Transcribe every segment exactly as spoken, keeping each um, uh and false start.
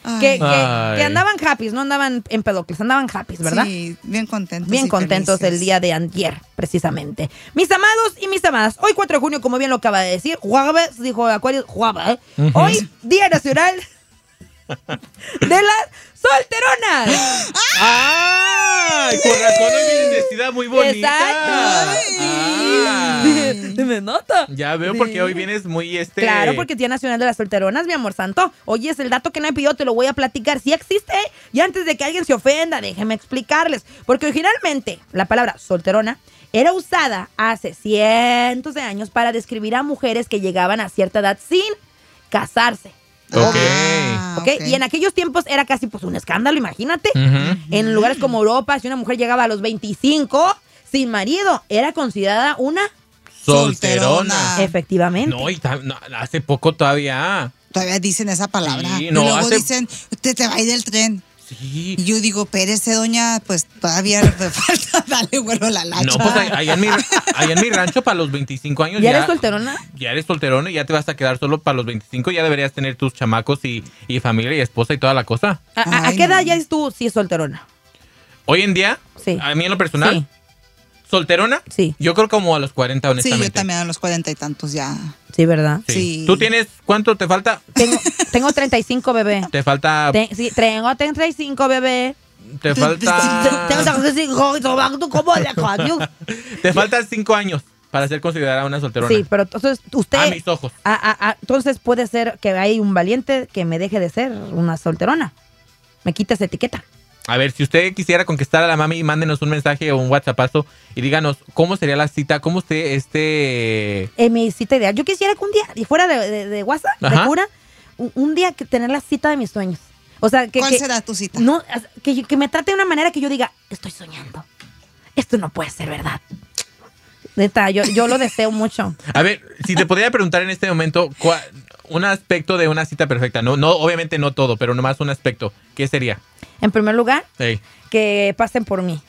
Que, que, que andaban happy, no andaban en pedocles, andaban happy, ¿verdad? Sí, bien contentos. Bien contentos felices. el día de antier, precisamente. Mis amados y mis amadas, hoy cuatro de junio, como bien lo acaba de decir, jueves, dijo Acuario, jueves, ¿eh? Uh-huh. Hoy, Día Nacional de las Solteronas. ¡Ay! Con razón hoy vienes vestida muy bonita. Exacto. Ah. Me nota. Ya veo porque hoy vienes muy este... Claro, porque Día Nacional de las Solteronas, mi amor santo. Oye, es el dato que no me pidió, te lo voy a platicar. Sí existe, y antes de que alguien se ofenda, déjenme explicarles. Porque originalmente la palabra solterona era usada hace cientos de años para describir a mujeres que llegaban a cierta edad sin casarse. Ok. Ah, okay. okay. Y en aquellos tiempos era casi pues un escándalo, imagínate. Uh-huh. En lugares como Europa, si una mujer llegaba a los veinticinco sin marido, era considerada una solterona. Efectivamente. No, y no, hace poco todavía. Todavía dicen esa palabra. Sí, y no, luego hace... dicen, usted te va a ir del tren. Sí. Y yo digo, Pérez, doña, pues todavía me falta darle vuelo a la lacha. No, pues allá en mi, allá en mi rancho para los veinticinco años ¿Ya, ya eres solterona? Ya eres solterona y ya te vas a quedar solo para los veinticinco. Ya deberías tener tus chamacos y, y familia y esposa y toda la cosa. ¿A, a, ¿a qué edad ya es tú si es solterona? Hoy en día, sí. A mí en lo personal, sí. ¿Solterona? Sí. Yo creo como a los cuarenta, honestamente. Sí, yo también a los cuarenta y tantos ya. Sí, ¿verdad? Sí. sí. ¿Tú tienes cuánto te falta? Tengo, tengo treinta y cinco, bebé. Te falta... Te, sí, tengo treinta y cinco, bebé. Te falta... Tengo treinta y cinco, ¿cómo le coño? Te faltan cinco años para ser considerada una solterona. Sí, pero entonces usted... A mis ojos. A, a, a, entonces puede ser que hay un valiente que me deje de ser una solterona. Me quita esa etiqueta. A ver, si usted quisiera conquistar a la mami, mándenos un mensaje o un WhatsAppazo y díganos cómo sería la cita, cómo usted, este... Eh, mi cita ideal. Yo quisiera que un día, y fuera de, de, de WhatsApp, Ajá. de cura, un, un día que tener la cita de mis sueños. O sea, que, ¿Cuál que, será tu cita? No, que, que me trate de una manera que yo diga, estoy soñando. Esto no puede ser verdad. Neta, yo, yo lo deseo mucho. A ver, si te podría preguntar en este momento, ¿cuál, un aspecto de una cita perfecta? No, no, obviamente no todo, pero nomás un aspecto. ¿Qué sería? En primer lugar, sí. que pasen por mí.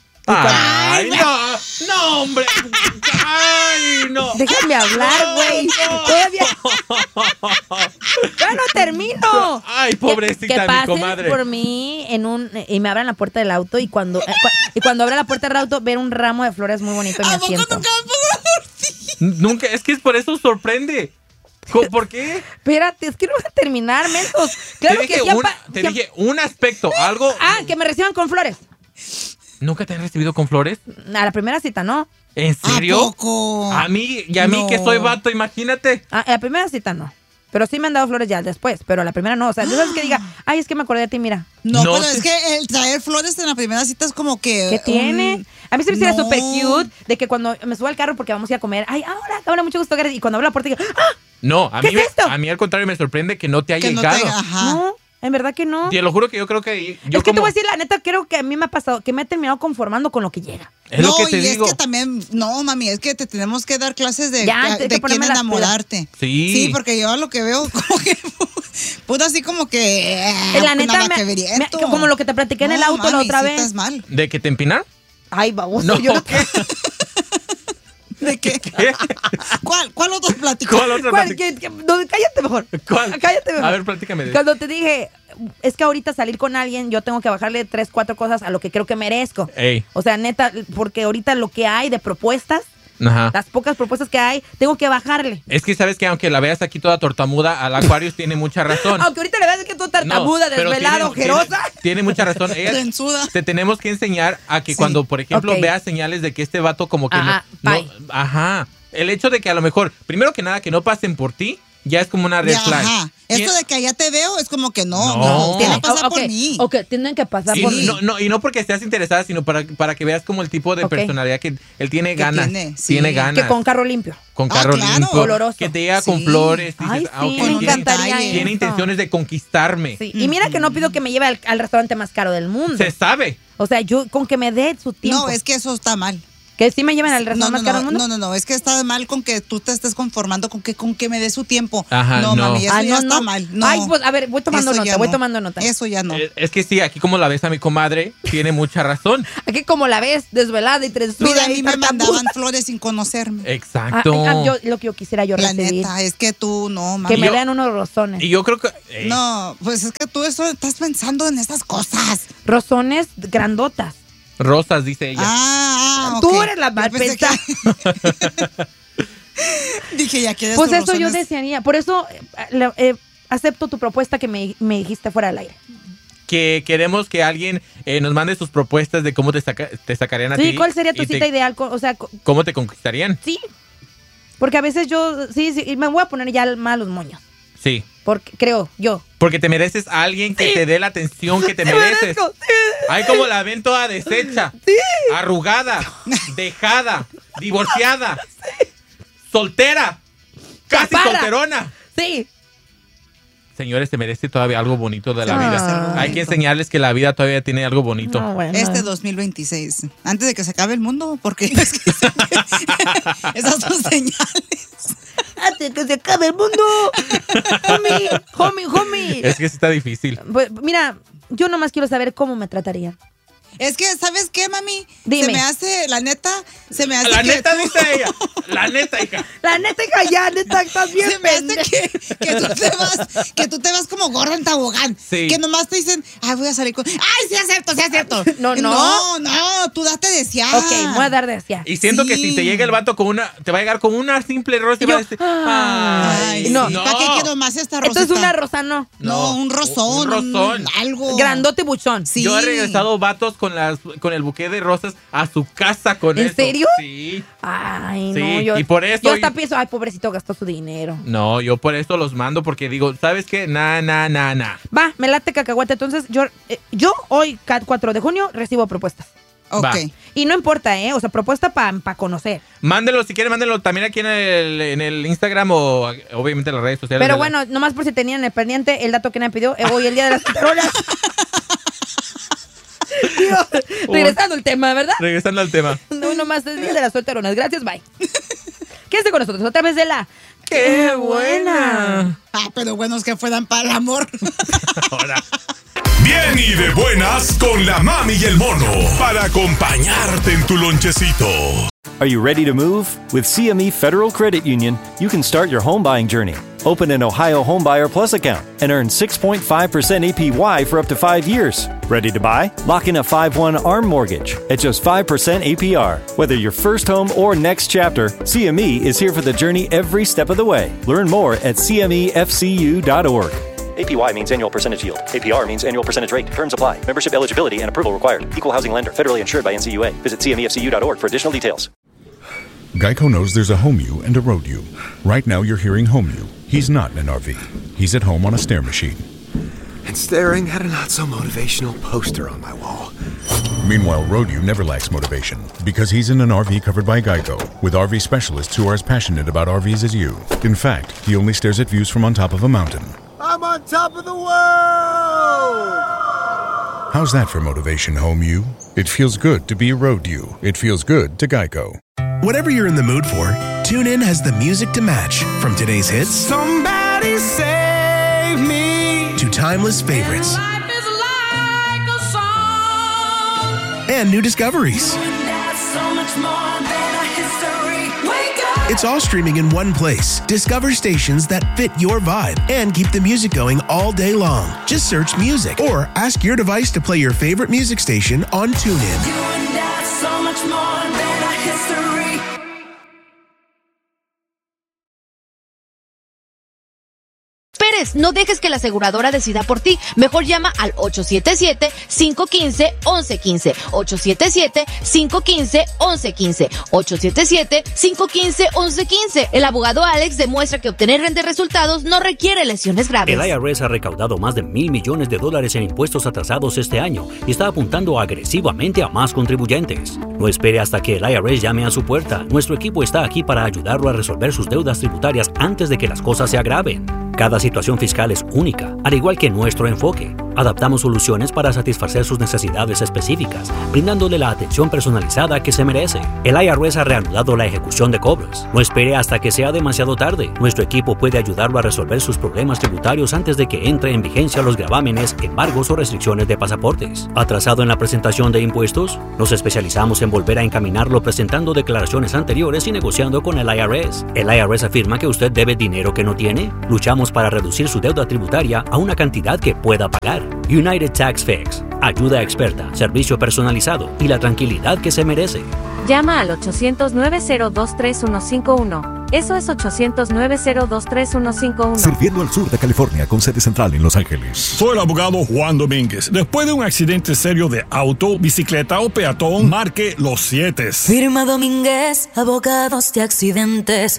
¡Ay, no! ¡No, hombre! ¡Ay, no! Déjame hablar, güey. No, Todavía. ¡Ya no termino! ¡Ay, pobrecita, que, que pasen mi comadre! por mí en un y me abran la puerta del auto y cuando eh, y cuando abra la puerta del auto ver un ramo de flores muy bonito en mi asiento. Nunca me pasó por ti? Nunca, es que es por eso sorprende. ¿Por qué? Espérate, es que no voy a terminar, mentos. Claro te dije, que ya un, pa, te ya... dije un aspecto, algo. Ah, que me reciban con flores. ¿Nunca te han recibido con flores? A la primera cita, no. ¿En serio? ¿A poco? A mí, y a mí no. que soy vato, imagínate. A, a la primera cita, no. Pero sí me han dado flores ya después, pero a la primera no. O sea, no sabes que diga, ay, es que me acordé de ti, mira. No, No pero sé. es que el traer flores en la primera cita es como que... ¿Qué tiene? un- A mí se me hiciera No. súper cute de que cuando me subo al carro porque vamos a ir a comer, ay, ahora, ahora, mucho gusto, gracias. Y cuando abro la puerta, digo, ¡ah! No, a ¿Qué mí, es me- esto? a mí al contrario me sorprende que no te haya Que no te llegado. haga- Ajá. No, en verdad que no. Te lo juro que yo creo que yo es que como, te voy a decir, la neta, creo que a mí me ha pasado, que me he terminado conformando con lo que llega. es no, lo que te y digo. es que también, no, mami, es que te tenemos que dar clases de, Ya, de, hay que de quién ponerme las enamorarte. Sí. Sí, porque yo lo que veo como que, pues así como que... eh, la neta, me- navaqueveriento. me- como lo que te platiqué en el No, auto la mami, otra sí vez. estás mal. ¿De que te empinar? Ay, baboso, No. yo no... ¿De qué? ¿Qué? ¿Cuál, cuál otro plático? ¿Cuál otra ¿Cuál? plática? ¿Qué- qué- no, cállate mejor. ¿Cuál? Cállate mejor. A ver, platícame de Cuando te dije, es que ahorita salir con alguien, yo tengo que bajarle tres, cuatro cosas a lo que creo que merezco. Ey. O sea, neta, porque ahorita lo que hay de propuestas, Ajá. las pocas propuestas que hay, tengo que bajarle. Es que sabes que aunque la veas aquí toda tortamuda, al Aquarius tiene mucha razón. Aunque ahorita le veas que tú tartamuda, No, pero desvelado, tiene- ojerosa. Tiene, tiene mucha razón. Ella, Trenzuda. te tenemos que enseñar a que Sí. cuando, por ejemplo, Ok. veas señales de que este vato como que Ajá, no, bye. no- ajá. El hecho de que a lo mejor, primero que nada, que no pasen por ti, ya es como una red Ya, flag. ajá. Esto Tien- de que allá te veo es como que no, No. no, usted va a Tiene- pasar ok, por mí. Ok, tienen que pasar y por Sí. mí. no, no, y no porque estés interesada, sino para, para que veas como el tipo de Ok. personalidad que él tiene Que ganas. tiene, sí. Tiene ganas. Que con carro limpio. Con Ah, carro claro. limpio. Oloroso. Que te llega con Sí. flores. Dices, Ay, sí, ah, ok, me tiene- encantaría detalle. Tiene eso. intenciones de conquistarme. Sí. Y mira que no pido que me lleve al, al restaurante más caro del mundo. Se sabe. O sea, yo con que me dé su tiempo. No, es que eso está mal. Que sí me lleven al restaurante No, más no, caro del no, mundo. no, no, no, es que está mal con que tú te estés conformando con que con que me dé su tiempo. Ajá, no, no. mami, eso Ah, ya no, está no. mal. No. Ay, pues, a ver, voy tomando Eso nota, ya voy no. tomando nota. Eso ya no. Eh, Es que sí, aquí como la ves a mi comadre, tiene mucha razón. Aquí como la ves, desvelada y tresuda Mira, a y mí me tartamuda. mandaban flores sin conocerme. Exacto. Ah, ah, yo, lo que yo quisiera yo La recibir. neta, es que tú no, Que mami. me yo- vean unos rosones. Y yo creo que... eh, No, pues es que tú eso estás pensando en esas cosas. Rosones grandotas. Rosas, dice ella. Ah, ah, Tú ok. eres la Yo mal pensé pensada. que- Dije, ya quieres Pues tus eso yo rosones. desearía. Por eso eh, le- eh, acepto tu propuesta que me, me dijiste fuera del aire. Que queremos que alguien eh, nos mande sus propuestas de cómo te, saca- te sacarían a ti. Sí, ¿cuál sería tu y te- cita ideal? Co- O sea, co- ¿Cómo te conquistarían? sí. Porque a veces yo, sí, sí, y me voy a poner ya malos moños. Sí. Porque creo yo. Porque te mereces a alguien que Sí. te dé la atención que te Sí, mereces. merezco, sí. Ay, como la ven toda deshecha, arrugada, dejada, divorciada, soltera, casi Chaparra. solterona. Sí. Señores, se merece todavía algo bonito de la Ay. vida. Hay que enseñarles que la vida todavía tiene algo bonito. No, bueno. Este dos mil veintiséis, antes de que se acabe el mundo, porque es que esas son señales. Antes que se acabe el mundo. Homie, homie, homie. Es que sí está difícil. Pues, mira, yo nomás quiero saber cómo me tratarían. Es que, ¿sabes qué, mami? Dime. Se me hace, la neta, se me hace La que neta, tú- dice ella. La neta, hija. La neta, hija, ya, neta, estás bien Se me hace pendeja. que, que tú te vas, que tú te vas como gorda en tobogán. Sí. Que nomás te dicen, ay, voy a salir con. ¡Ay, sí acepto, sí acepto! No, no. No, no, tú date desear. Ok, me voy a dar de hacia. Y siento que Sí. si te llega el vato con una, te va a llegar con una simple rosa y Y va a yo, decir, Ay, ay, no. no. ¿Para qué quiero más esta rosita? Esto es una rosa, no. No, un rosón. Un rosón. algo. Grandote buchón. Sí. Yo he regresado vatos con las con el buque de rosas a su casa con ¿En eso. serio? Sí. Ay, Sí, no. Yo, y por eso- Yo hasta pienso, ay, pobrecito, gastó su dinero. No, yo por eso los mando porque digo, ¿sabes qué? Na, na, na, na. Va, me late cacahuate. Entonces, yo, eh, yo hoy, ca- cuatro de junio, recibo propuestas. Ok. Va. Y no importa, ¿eh? O sea, propuesta para conocer. Mándenlo, si quieren, mándenlo también aquí en el, en el Instagram o obviamente en las redes sociales. Pero de la- bueno, nomás por si tenían el pendiente, el dato que me pidió, eh, hoy el día de las solteronas. Digo, regresando al tema, ¿verdad? Regresando al tema. No, nomás es el día de las solteronas. Gracias, bye. Quédense con nosotros otra vez de la... ¡Qué buena! Ah, pero buenos que fueran para el amor. Ahora. Bien y de buenas con la mami y el mono para acompañarte en tu lonchecito. Are you ready to move? With C M E Federal Credit Union, you can start your home buying journey. Open an Ohio Homebuyer Plus account and earn six point five percent A P Y for up to five years. Ready to buy? Lock in a five one ARM mortgage at just five percent A P R. Whether your first home or next chapter, C M E is here for the journey every step of the way. Learn more at C M E F C U dot org. A P Y means annual percentage yield. A P R means annual percentage rate. Terms apply. Membership eligibility and approval required. Equal housing lender. Federally insured by N C U A. Visit C M E F C U dot org for additional details. Geico knows there's a home you and a road you. Right now you're hearing home you. He's not in an R V. He's at home on a stair machine. And staring at a not-so-motivational poster on my wall. Meanwhile, road you never lacks motivation because he's in an R V covered by Geico with R V specialists who are as passionate about R Vs as you. In fact, he only stares at views from on top of a mountain. I'm on top of the world! How's that for motivation, home you? It feels good to be a road you. It feels good to Geico. Whatever you're in the mood for, TuneIn has the music to match. From today's hits Somebody save me! to timeless favorites Life is like a song. and new discoveries. That's so much more than a history. Wake up. It's all streaming in one place. Discover stations that fit your vibe and keep the music going all day long. Just search music or ask your device to play your favorite music station on TuneIn. You and I, so much more than a history. Pérez, no dejes que la aseguradora decida por ti. Mejor llama al ocho siete siete, cinco uno cinco, once quince. ocho siete siete, cinco uno cinco, once quince. ocho siete siete, cinco uno cinco, once quince. El abogado Alex demuestra que obtener grandes resultados no requiere lesiones graves. El I R S ha recaudado más de mil millones de dólares en impuestos atrasados este año y está apuntando agresivamente a más contribuyentes. No espere hasta que el I R S llame a su puerta. Nuestro equipo está aquí para ayudarlo a resolver sus deudas tributarias antes de que las cosas se agraven. Cada situación fiscal es única, al igual que nuestro enfoque. Adaptamos soluciones para satisfacer sus necesidades específicas, brindándole la atención personalizada que se merece. El I R S ha reanudado la ejecución de cobros. No espere hasta que sea demasiado tarde. Nuestro equipo puede ayudarlo a resolver sus problemas tributarios antes de que entre en vigencia los gravámenes, embargos o restricciones de pasaportes. ¿Atrasado en la presentación de impuestos? Nos especializamos en volver a encaminarlo presentando declaraciones anteriores y negociando con el I R S. ¿El I R S afirma que usted debe dinero que no tiene? Luchamos para reducir su deuda tributaria a una cantidad que pueda pagar. United Tax Fix. Ayuda experta, servicio personalizado y la tranquilidad que se merece. Llama al ochocientos, nueve cero dos, tres uno cinco uno. Eso es ochocientos, nueve cero dos, tres uno cinco uno. Sirviendo al sur de California con sede central en Los Ángeles. Soy el abogado Juan Domínguez. Después de un accidente serio de auto, bicicleta o peatón, marque los siete. Firma Domínguez, abogados de accidentes.